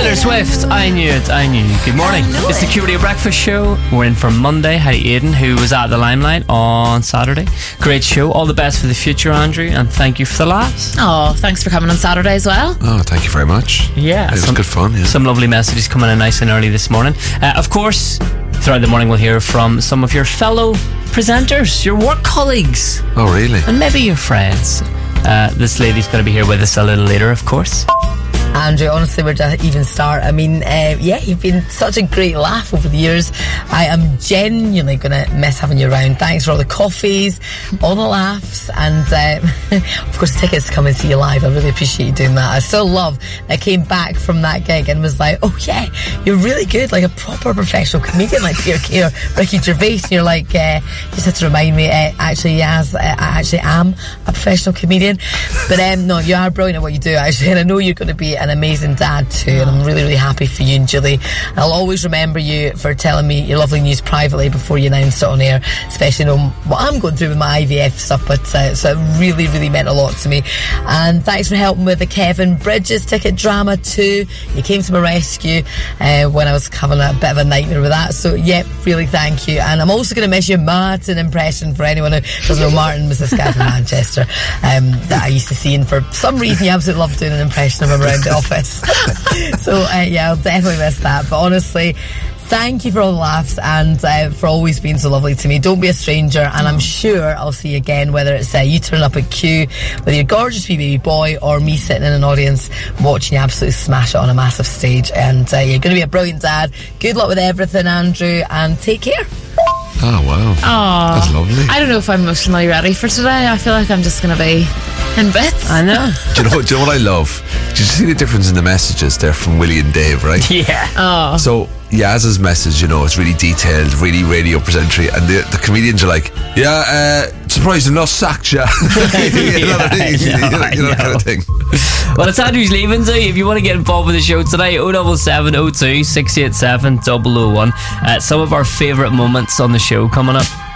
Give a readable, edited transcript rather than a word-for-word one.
Taylor Swift, I knew it, I knew. Good morning. It's the Q Radio Breakfast Show. We're in for Monday. Heidi Aiden, who was at the Limelight on Saturday. Great show. All the best for the future, Andrew, and thank you for the laughs. Oh, thanks for coming on Saturday as well. Oh, thank you very much. Yeah. It was good fun, yeah. Some lovely messages coming in nice and early this morning. Of course, throughout the morning we'll hear from some of your fellow presenters, your work colleagues. Oh, really? And maybe your friends. This lady's going to be here with us a little later, of course. Andrew, honestly, where to even start? I mean, you've been such a great laugh over the years. I am genuinely going to miss having you around. Thanks for all the coffees, all the laughs, and of course, tickets to come and see you live. I really appreciate you doing that. I still love that I came back from that gig and was like, oh yeah, you're really good, like a proper professional comedian, like Peter Kay or Ricky Gervais. And you're like, you just had to remind me, actually, Yaz, I actually am a professional comedian. But no, you are brilliant at what you do, actually, and I know you're going to be an amazing dad too, and I'm really, really happy for you and Julie. And I'll always remember you for telling me your lovely news privately before you announced it on air, especially knowing what I'm going through with my IVF stuff, but so it really, really meant a lot to me. And thanks for helping with the Kevin Bridges ticket drama too. You came to my rescue when I was having a bit of a nightmare with that, so yeah, really thank you. And I'm also going to miss your Martin impression, for anyone who doesn't know. Martin was this guy from Manchester that I used to see, and for some reason you absolutely love doing an impression of him around the office. So yeah, I'll definitely miss that. But honestly, thank you for all the laughs and for always being so lovely to me. Don't be a stranger, and I'm sure I'll see you again, whether it's you turn up at Q with your gorgeous wee baby boy, or me sitting in an audience watching you absolutely smash it on a massive stage. And you're going to be a brilliant dad. Good luck with everything, Andrew, and take care. Oh, wow. Oh, that's lovely. I don't know if I'm emotionally ready for today. I feel like I'm just going to be in bits. I know. Do you know what I love? Did you see the difference in the messages there from Willie and Dave, right? Yeah. Oh. So Yaz's message, it's really detailed, really radio presentary, and the comedians are like, surprised not sacked you. You know that kind of thing. Well, it's Andrew's leaving, so if you want to get involved with the show today, 07702 687 001. Some of our favourite moments on the show coming up.